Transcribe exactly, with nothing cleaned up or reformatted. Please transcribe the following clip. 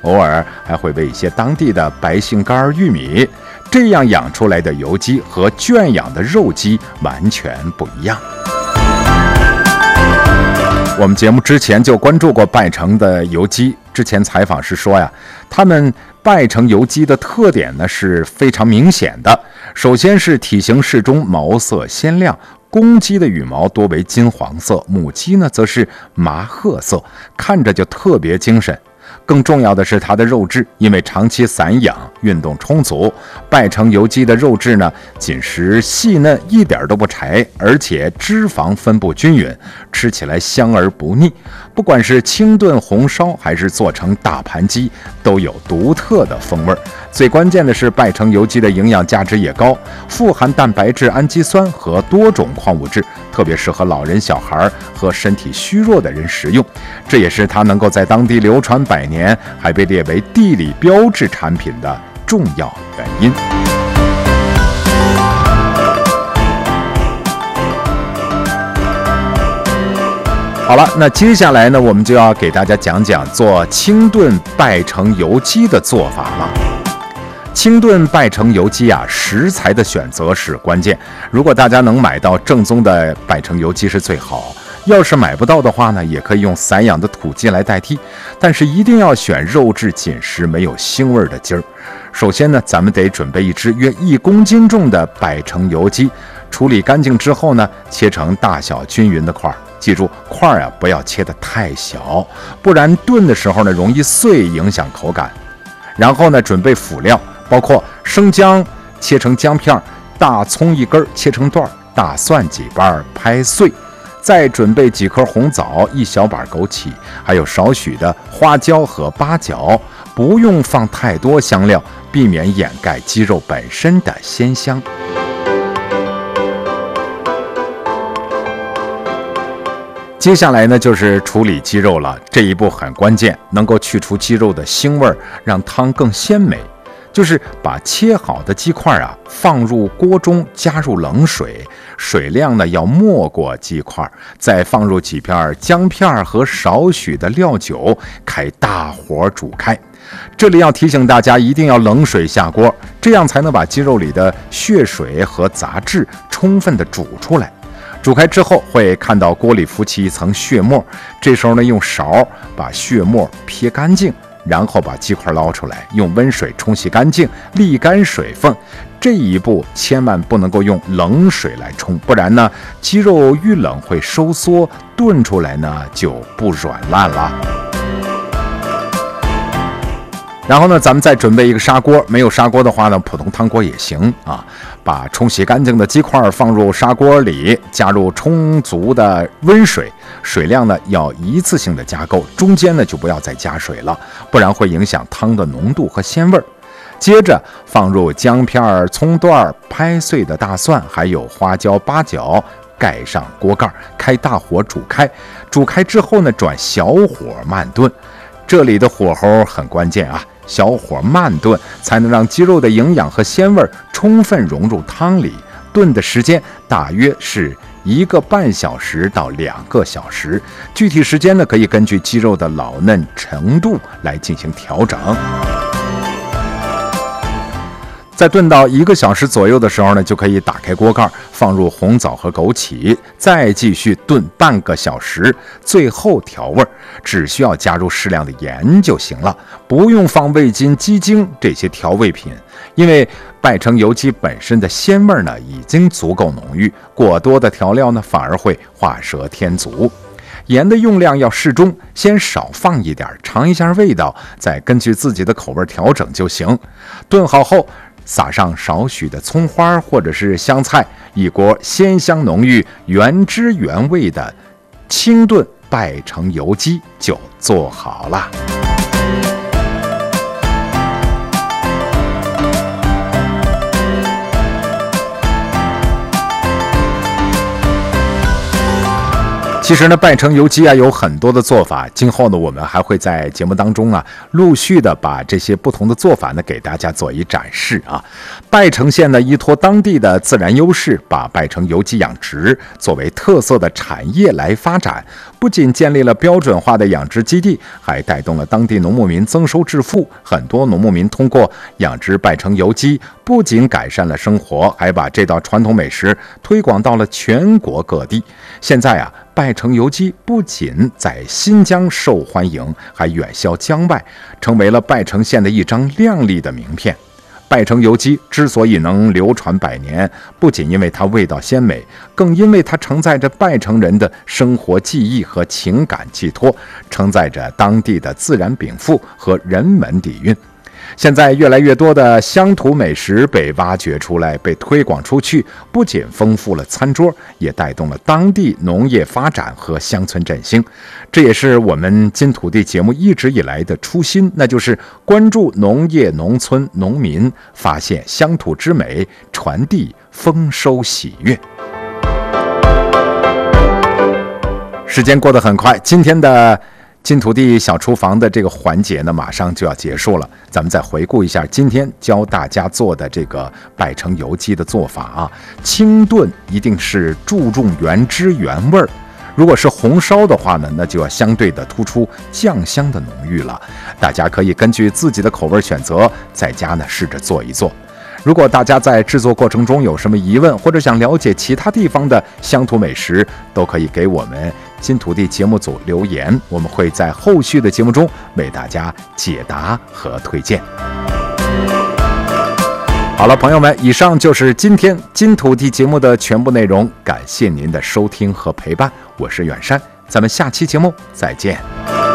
偶尔还会喂一些当地的白杏干、玉米。这样养出来的油鸡和圈养的肉鸡完全不一样。我们节目之前就关注过拜城的油鸡，之前采访时说呀，他们拜城油鸡的特点呢是非常明显的。首先是体型适中，毛色鲜亮，公鸡的羽毛多为金黄色，母鸡呢则是麻褐色，看着就特别精神。更重要的是它的肉质，因为长期散养，运动充足，拜城油鸡的肉质呢紧实细嫩，一点都不柴，而且脂肪分布均匀，吃起来香而不腻。不管是清炖、红烧还是做成大盘鸡，都有独特的风味。最关键的是拜城油鸡的营养价值也高，富含蛋白质、氨基酸和多种矿物质，特别适合老人、小孩和身体虚弱的人食用。这也是它能够在当地流传百年，还被列为地理标志产品的重要原因。好了，那接下来呢，我们就要给大家讲讲做清炖拜城油鸡的做法了。清炖拜城油鸡啊，食材的选择是关键。如果大家能买到正宗的拜城油鸡是最好，要是买不到的话呢，也可以用散养的土鸡来代替，但是一定要选肉质紧实、没有腥味的鸡儿。首先呢，咱们得准备一只约一公斤重的拜城油鸡，处理干净之后呢，切成大小均匀的块儿。记住，块儿啊不要切得太小，不然炖的时候呢容易碎，影响口感。然后呢，准备辅料，包括生姜切成姜片，大葱一根切成段，大蒜几瓣拍碎。再准备几颗红枣，一小把枸杞，还有少许的花椒和八角，不用放太多香料，避免掩盖鸡肉本身的鲜香。接下来呢，就是处理鸡肉了，这一步很关键，能够去除鸡肉的腥味，让汤更鲜美。就是把切好的鸡块啊放入锅中，加入冷水，水量呢要没过鸡块，再放入几片姜片和少许的料酒，开大火煮开。这里要提醒大家，一定要冷水下锅，这样才能把鸡肉里的血水和杂质充分的煮出来。煮开之后会看到锅里浮起一层血沫，这时候呢用勺把血沫撇干净，然后把鸡块捞出来，用温水冲洗干净，沥干水分。这一步千万不能够用冷水来冲，不然呢鸡肉遇冷会收缩，炖出来呢就不软烂了。然后呢，咱们再准备一个砂锅，没有砂锅的话呢，普通汤锅也行啊。把冲洗干净的鸡块放入砂锅里，加入充足的温水，水量呢要一次性的加够，中间呢就不要再加水了，不然会影响汤的浓度和鲜味。接着放入姜片、葱段、拍碎的大蒜，还有花椒、八角，盖上锅盖，开大火煮开。煮开之后呢，转小火慢炖。这里的火候很关键啊，小火慢炖才能让鸡肉的营养和鲜味充分融入汤里。炖的时间大约是一个半小时到两个小时，具体时间呢可以根据鸡肉的老嫩程度来进行调整。在炖到一个小时左右的时候呢，就可以打开锅盖，放入红枣和枸杞，再继续炖半个小时，最后调味，只需要加入适量的盐就行了，不用放味精、鸡精这些调味品，因为拜城油鸡本身的鲜味呢已经足够浓郁，过多的调料呢反而会画蛇添足。盐的用量要适中，先少放一点，尝一下味道，再根据自己的口味调整就行。炖好后撒上少许的葱花或者是香菜，一锅鲜香浓郁、原汁原味的清炖拜城油鸡就做好了。其实呢，拜城油鸡啊有很多的做法，今后呢我们还会在节目当中啊陆续的把这些不同的做法呢给大家做一展示啊。拜城县呢依托当地的自然优势，把拜城油鸡养殖作为特色的产业来发展，不不仅建立了标准化的养殖基地，还带动了当地农牧民增收致富。很多农牧民通过养殖拜城油鸡，不仅改善了生活，还把这道传统美食推广到了全国各地。现在啊，拜城油鸡不仅在新疆受欢迎，还远销疆外，成为了拜城县的一张亮丽的名片。拜城油鸡之所以能流传百年，不仅因为它味道鲜美，更因为它承载着拜城人的生活记忆和情感寄托，承载着当地的自然禀赋和人文底蕴。现在越来越多的乡土美食被挖掘出来，被推广出去，不仅丰富了餐桌，也带动了当地农业发展和乡村振兴。这也是我们金土地节目一直以来的初心，那就是关注农业、农村、农民，发现乡土之美，传递丰收喜悦。时间过得很快，今天的金土地小厨房的这个环节呢，马上就要结束了。咱们再回顾一下今天教大家做的这个拜城油鸡的做法啊。清炖一定是注重原汁原味儿，如果是红烧的话呢，那就要相对的突出酱香的浓郁了。大家可以根据自己的口味选择，在家呢试着做一做。如果大家在制作过程中有什么疑问，或者想了解其他地方的乡土美食，都可以给我们金土地节目组留言，我们会在后续的节目中为大家解答和推荐。好了，朋友们，以上就是今天金土地节目的全部内容，感谢您的收听和陪伴，我是远山，咱们下期节目再见。